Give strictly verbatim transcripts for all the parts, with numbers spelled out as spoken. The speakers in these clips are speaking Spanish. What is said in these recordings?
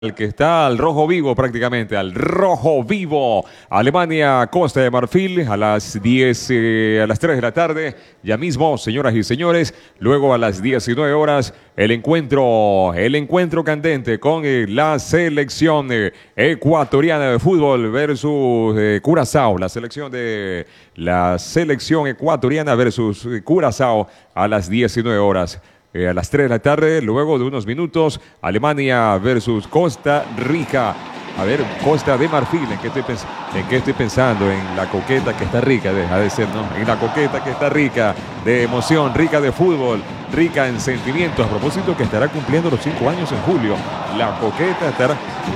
El que está al rojo vivo prácticamente, al rojo vivo. Alemania, Costa de Marfil, a las diez, eh, a las tres de la tarde, ya mismo, señoras y señores. Luego a las diecinueve horas, el encuentro, el encuentro candente con eh, la selección eh, ecuatoriana de fútbol versus eh, Curazao. La selección de la selección ecuatoriana versus eh, Curazao a las diecinueve horas. Eh, a las tres de la tarde, luego de unos minutos, Alemania versus Costa Rica. A ver, Costa de Marfil, ¿en qué estoy, pens ¿en qué estoy pensando? En la coqueta que está rica, deja de ser, ¿no? En la coqueta que está rica de emoción, rica de fútbol, rica en sentimientos. A propósito que estará cumpliendo los cinco años en julio. La coqueta estará...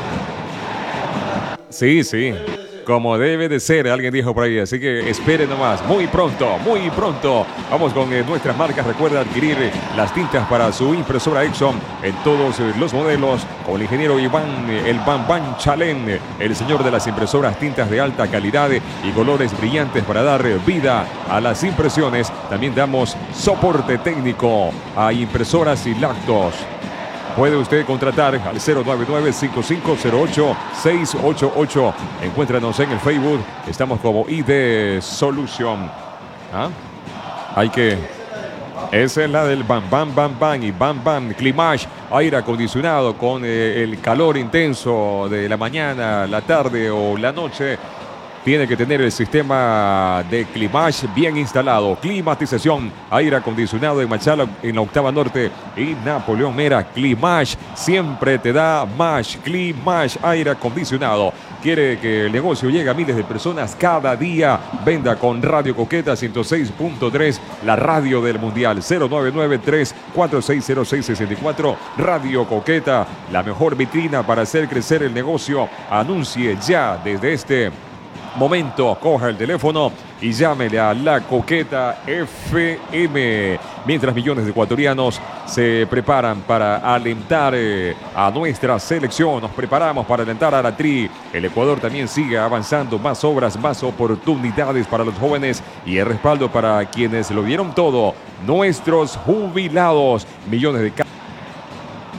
Sí, sí. Como debe de ser, alguien dijo por ahí, así que espere nomás, muy pronto, muy pronto. Vamos con eh, nuestras marcas, recuerda adquirir eh, las tintas para su impresora Exxon en todos eh, los modelos, con el ingeniero Iván, eh, el Bambán Chalén, eh, el señor de las impresoras, tintas de alta calidad eh, y colores brillantes para dar eh, vida a las impresiones. También damos soporte técnico a impresoras y lactos. Puede usted contratar al cero nueve nueve, cinco cinco cero ocho, seis ocho ocho. Encuéntranos en el Facebook. Estamos como I D Solution. ¿Ah? Hay que... Esa es la del Bam Bam Bam Bam y Bam Bam Climage. Aire acondicionado con eh, el calor intenso de la mañana, la tarde o la noche. Tiene que tener el sistema de Climage bien instalado. Climatización, aire acondicionado en Machala, en la octava norte y Napoleón Mera. Climage siempre te da más. Climage, aire acondicionado. Quiere que el negocio llegue a miles de personas cada día. Venda con Radio Coqueta ciento seis punto tres, la radio del mundial. Cero nueve nueve, tres cuatro seis cero seis seis cuatro. Radio Coqueta, la mejor vitrina para hacer crecer el negocio. Anuncie ya desde este momento, coja el teléfono y llámele a La Coqueta F M. Mientras millones de ecuatorianos se preparan para alentar eh, a nuestra selección, nos preparamos para alentar a la Tri. El Ecuador también sigue avanzando, más obras, más oportunidades para los jóvenes y el respaldo para quienes lo dieron todo, nuestros jubilados. Millones de